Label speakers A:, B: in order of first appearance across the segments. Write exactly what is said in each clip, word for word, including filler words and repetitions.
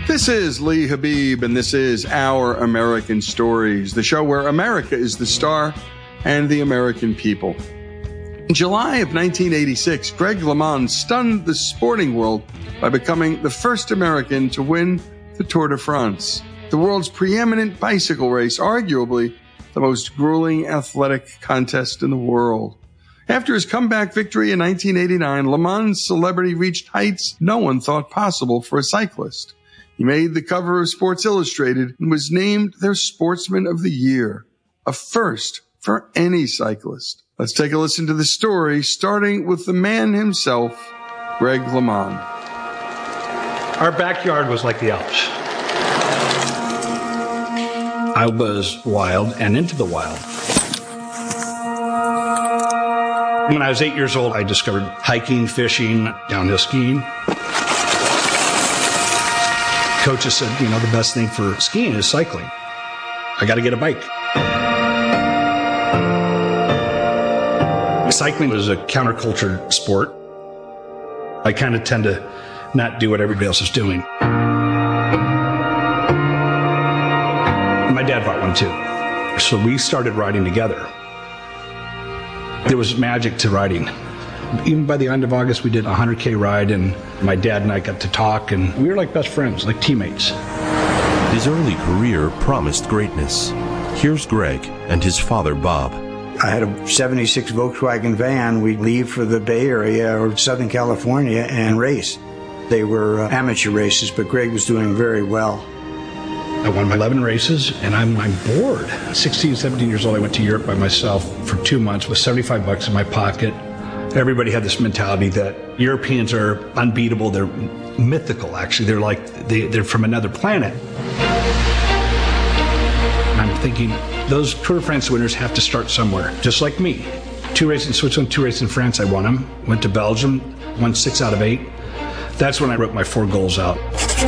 A: This is Lee Habib, and this is Our American Stories, the show where America is the star and the American people. In July of nineteen eighty-six, Greg LeMond stunned the sporting world by becoming the first American to win the Tour de France, the world's preeminent bicycle race, arguably the most grueling athletic contest in the world. After his comeback victory in nineteen eighty-nine, LeMond's celebrity reached heights no one thought possible for a cyclist. He made the cover of Sports Illustrated and was named their Sportsman of the Year, a first for any cyclist. Let's take a listen to the story, starting with the man himself, Greg LeMond.
B: Our backyard was like the Alps. I was wild and into the wild. When I was eight years old, I discovered hiking, fishing, downhill skiing. Coaches said, you know, the best thing for skiing is cycling. I got to get a bike. Cycling was a counterculture sport. I kind of tend to not do what everybody else is doing. My dad bought one too. So we started riding together. There was magic to riding. Even by the end of August, we did a one hundred K ride, and my dad and I got to talk, and we were like best friends, like teammates.
C: His early career promised greatness. Here's Greg and his father, Bob.
D: I had a seventy-six Volkswagen van. We'd leave for the Bay Area or Southern California and race. They were uh, amateur races, but Greg was doing very well.
B: I won my eleven races, and I'm, I'm bored. sixteen, seventeen years old, I went to Europe by myself for two months with seventy-five bucks in my pocket. Everybody had this mentality that Europeans are unbeatable. They're mythical, actually. They're like, they, they're from another planet. And I'm thinking, those Tour de France winners have to start somewhere, just like me. Two races in Switzerland, two races in France, I won them. Went to Belgium, won six out of eight. That's when I wrote my four goals out.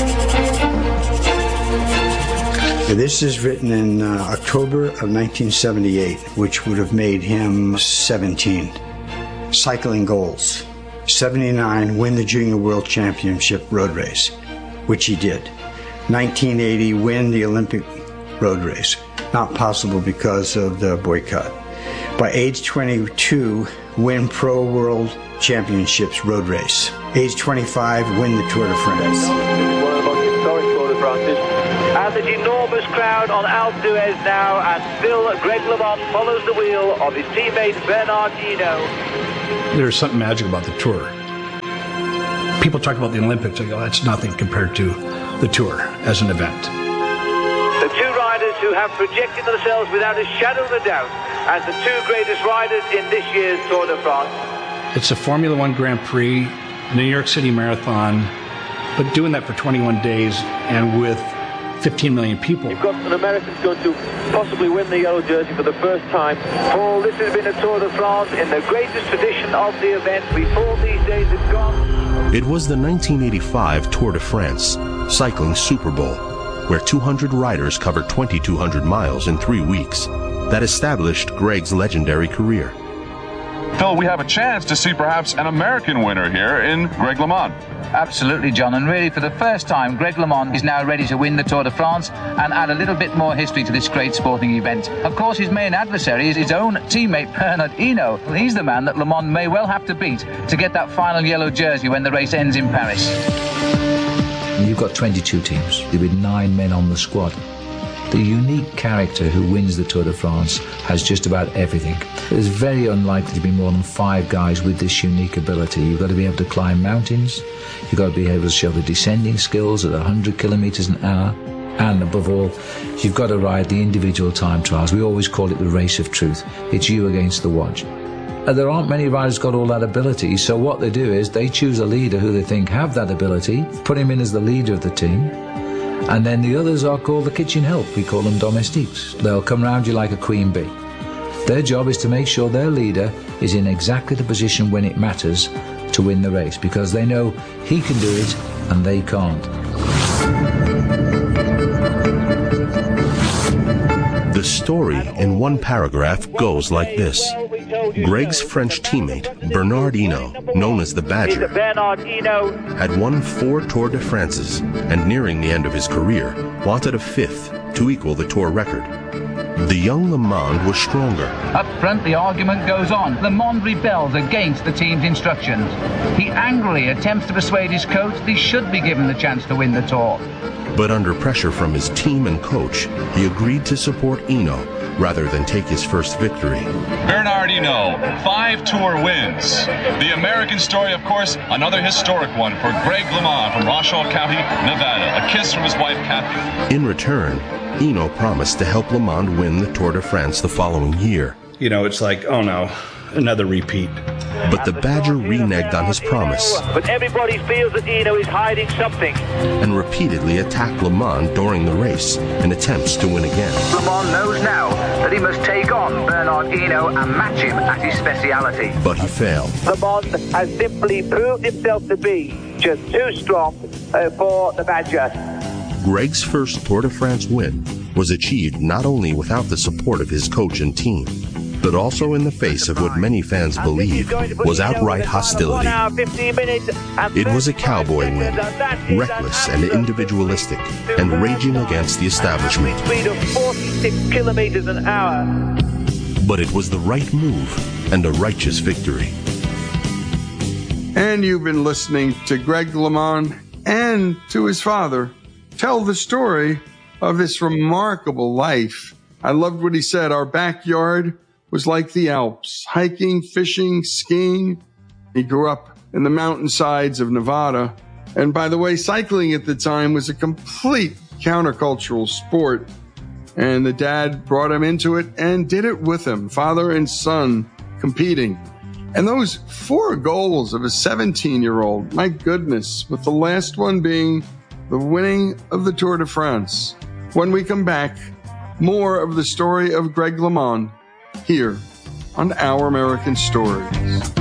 D: This is written in uh, October of nineteen seventy-eight, which would have made him seventeen. Cycling goals. seventy-nine, win the Junior World Championship road race, which he did. nineteen eighty, win the Olympic road race. Not possible because of the boycott. By age twenty-two, win Pro World Championships road race. Age twenty-five, win the Tour de France.
E: One of the most historic Tour de France's. And an enormous crowd on Alpe d'Huez now, and still Greg LeMond follows the wheel of his teammate Bernard Hinault.
B: There's something magic about the Tour. People talk about the Olympics, I go, that's nothing compared to the Tour as an event.
E: The two riders who have projected themselves without a shadow of a doubt as the two greatest riders in this year's Tour de France.
B: It's a Formula One Grand Prix, New York City Marathon, but doing that for twenty-one days and with fifteen million people.
E: You've got an American going to possibly win the yellow jersey for the first time. Paul, this has been a Tour de France in the greatest tradition of the event. Before these days have gone.
C: It was the nineteen eighty-five Tour de France, cycling Super Bowl, where two hundred riders covered twenty-two hundred miles in three weeks. That established Greg's legendary career.
F: Phil, we have a chance to see perhaps an American winner here in Greg LeMond.
G: Absolutely, John, and really for the first time, Greg LeMond is now ready to win the Tour de France and add a little bit more history to this great sporting event. Of course, his main adversary is his own teammate, Bernard Hinault. He's the man that LeMond may well have to beat to get that final yellow jersey when the race ends in Paris.
H: You've got twenty-two teams with nine men on the squad. The unique character who wins the Tour de France has just about everything. There's very unlikely to be more than five guys with this unique ability. You've got to be able to climb mountains, you've got to be able to show the descending skills at one hundred kilometres an hour, and above all, you've got to ride the individual time trials. We always call it the race of truth. It's you against the watch. And there aren't many riders got all that ability, so what they do is they choose a leader who they think have that ability, put him in as the leader of the team, and then the others are called the kitchen help. We call them domestiques. They'll come round you like a queen bee. Their job is to make sure their leader is in exactly the position when it matters to win the race, because they know he can do it and they can't.
C: The story in one paragraph goes like this. Greg's French teammate, Bernard Hinault, known as the Badger, had won four Tour de France's and nearing the end of his career, wanted a fifth to equal the Tour record. The young Le Monde was stronger.
G: Up front, the argument goes on. Le Monde rebels against the team's instructions. He angrily attempts to persuade his coach that he should be given the chance to win the Tour.
C: But under pressure from his team and coach, he agreed to support Hinault rather than take his first victory.
F: Bernard Hinault, five Tour wins. The American story, of course, another historic one for Greg LeMond from Washoe County, Nevada. A kiss from his wife, Kathy.
C: In return, Hinault promised to help Le Monde win the Tour de France the following year.
B: You know, it's like, oh no, another repeat.
C: But the Badger reneged on his promise.
E: But everybody feels that Hinault is hiding something.
C: And repeatedly attacked Le Monde during the race in attempts to win again.
G: Le Monde knows now that he must take on Bernard Hinault and match him at his speciality.
C: But he failed.
E: Le Monde has simply proved himself to be just too strong uh, for the Badger.
C: Greg's first Tour de France win was achieved not only without the support of his coach and team, but also in the face of what many fans believed was outright hostility. It was a cowboy win, reckless and individualistic, and raging against the establishment.
E: Speed of forty-six kilometers an hour.
C: But it was the right move and a righteous victory.
A: And you've been listening to Greg LeMond and to his father tell the story of this remarkable life. I loved what he said. Our backyard was like the Alps, hiking, fishing, skiing. He grew up in the mountainsides of Nevada. And by the way, cycling at the time was a complete countercultural sport. And the dad brought him into it and did it with him, father and son competing. And those four goals of a seventeen-year-old, my goodness, with the last one being the winning of the Tour de France. When we come back, more of the story of Greg LeMond here on Our American Stories.